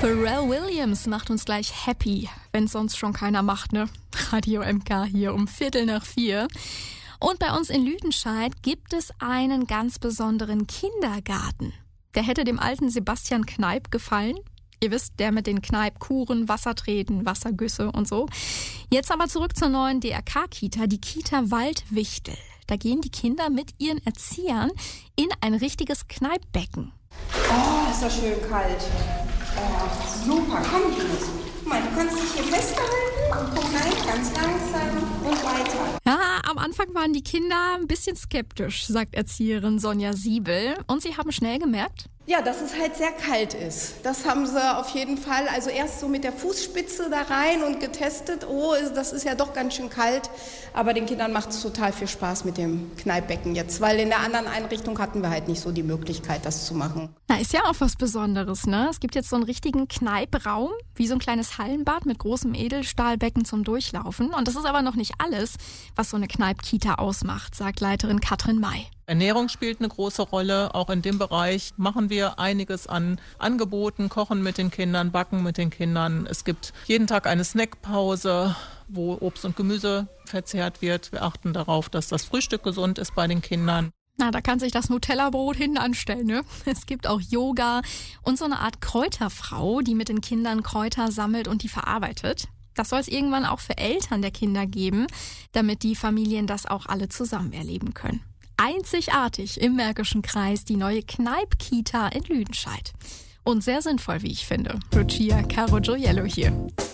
Pharrell Williams macht uns gleich happy, wenn sonst schon keiner macht, ne? Radio MK hier um 3:45. Und bei uns in Lüdenscheid gibt es einen ganz besonderen Kindergarten. Der hätte dem alten Sebastian Kneipp gefallen. Ihr wisst, der mit den Kneippkuren, Wassertreten, Wassergüsse und so. Jetzt aber zurück zur neuen DRK-Kita, die Kita Waldwichtel. Da gehen die Kinder mit ihren Erziehern in ein richtiges Kneippbecken. Oh, ist das schön kalt. Oh, super, komm Linus. Guck mal, du kannst dich hier festhalten und komm rein, ganz langsam und weiter. Ja, am Anfang waren die Kinder ein bisschen skeptisch, sagt Erzieherin Sonja Siebel. Und sie haben schnell gemerkt, Ja, dass es halt sehr kalt ist. Das haben sie auf jeden Fall, also erst so mit der Fußspitze da rein und getestet. Oh, das ist ja doch ganz schön kalt. Aber den Kindern macht es total viel Spaß mit dem Kneippbecken jetzt, weil in der anderen Einrichtung hatten wir halt nicht so die Möglichkeit, das zu machen. na, ist ja auch was Besonderes, ne? Es gibt jetzt so einen richtigen Kneipraum, wie so ein kleines Hallenbad mit großem Edelstahlbecken zum Durchlaufen. Und das ist aber noch nicht alles, was so eine Kneipp-Kita ausmacht, sagt Leiterin Katrin May. Ernährung spielt eine große Rolle. Auch in dem Bereich machen wir einiges an Angeboten, kochen mit den Kindern, backen mit den Kindern. Es gibt jeden Tag eine Snackpause, wo Obst und Gemüse verzehrt wird. Wir achten darauf, dass das Frühstück gesund ist bei den Kindern. Na, da kann sich das Nutella-Brot hinten anstellen, ne? Es gibt auch Yoga und so eine Art Kräuterfrau, die mit den Kindern Kräuter sammelt und die verarbeitet. Das soll es irgendwann auch für Eltern der Kinder geben, damit die Familien das auch alle zusammen erleben können. Einzigartig im Märkischen Kreis die neue Kneipp-Kita in Lüdenscheid. Und sehr sinnvoll, wie ich finde. Lucia Caro Gioiello hier.